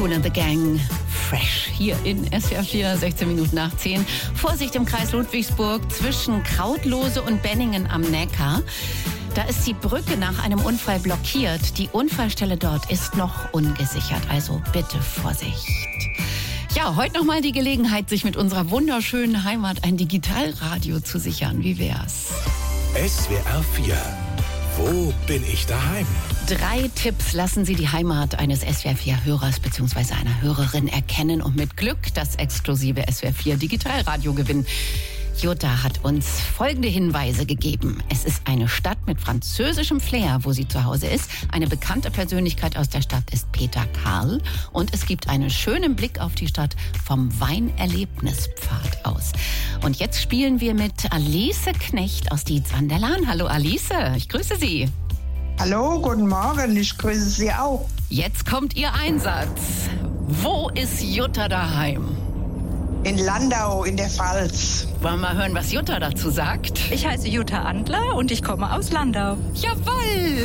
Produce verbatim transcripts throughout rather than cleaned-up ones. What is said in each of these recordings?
Kool and the Gang, fresh hier in S W R vier, sechzehn Minuten nach zehn. Vorsicht im Kreis Ludwigsburg zwischen Krautlose und Benningen am Neckar. Da ist die Brücke nach einem Unfall blockiert. Die Unfallstelle dort ist noch ungesichert, also bitte Vorsicht. Ja, heute nochmal die Gelegenheit, sich mit unserer wunderschönen Heimat ein Digitalradio zu sichern. Wie wär's? S W R vier. Wo bin ich daheim? Drei Tipps lassen Sie die Heimat eines S W R vier Hörers bzw. einer Hörerin erkennen und mit Glück das exklusive S W R vier Digitalradio gewinnen. Jutta hat uns folgende Hinweise gegeben. Es ist eine Stadt mit französischem Flair, wo sie zu Hause ist. Eine bekannte Persönlichkeit aus der Stadt ist Peter Karl. Und es gibt einen schönen Blick auf die Stadt vom Weinerlebnispfad aus. Und jetzt spielen wir mit Alice Knecht aus Dietz an der Lahn. Hallo Alice, ich grüße Sie. Hallo, guten Morgen, ich grüße Sie auch. Jetzt kommt Ihr Einsatz. Wo ist Jutta daheim? In Landau in der Pfalz. Wollen wir mal hören, was Jutta dazu sagt? Ich heiße Jutta Andler und ich komme aus Landau. Jawohl!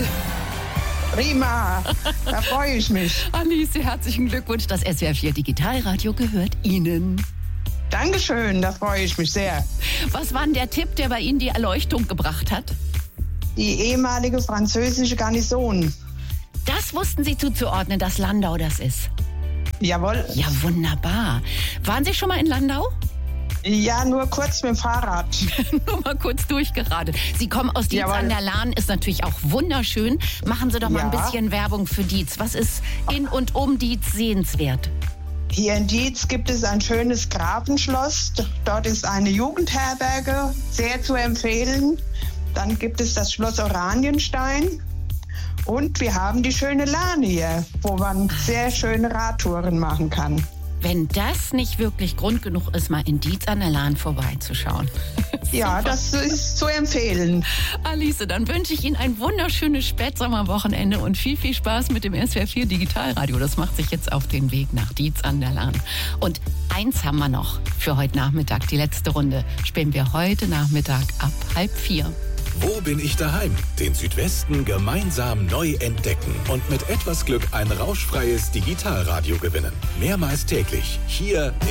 Prima, da freue ich mich. Alice, herzlichen Glückwunsch. Das S W R vier Digitalradio gehört Ihnen. Dankeschön, da freue ich mich sehr. Was war denn der Tipp, der bei Ihnen die Erleuchtung gebracht hat? Die ehemalige französische Garnison. Das wussten Sie zuzuordnen, dass Landau das ist. Jawohl. Ja, wunderbar. Waren Sie schon mal in Landau? Ja, nur kurz mit dem Fahrrad. Nur mal kurz durchgeradet. Sie kommen aus Dietz Jawohl. an der Lahn, ist natürlich auch wunderschön. Machen Sie doch mal Ja. ein bisschen Werbung für Dietz. Was ist in und um Dietz sehenswert? Hier in Dietz gibt es ein schönes Grafenschloss. Dort ist eine Jugendherberge, sehr zu empfehlen. Dann gibt es das Schloss Oranienstein. Und wir haben die schöne Lahn hier, wo man sehr schöne Radtouren machen kann. Wenn das nicht wirklich Grund genug ist, mal in Dietz an der Lahn vorbeizuschauen. Ja, Super. das ist zu empfehlen. Alice, dann wünsche ich Ihnen ein wunderschönes Spätsommerwochenende und viel, viel Spaß mit dem S W R vier Digitalradio. Das macht sich jetzt auf den Weg nach Dietz an der Lahn. Und eins haben wir noch für heute Nachmittag. Die letzte Runde spielen wir heute Nachmittag ab halb vier. Wo bin ich daheim? Den Südwesten gemeinsam neu entdecken und mit etwas Glück ein rauschfreies Digitalradio gewinnen. Mehrmals täglich hier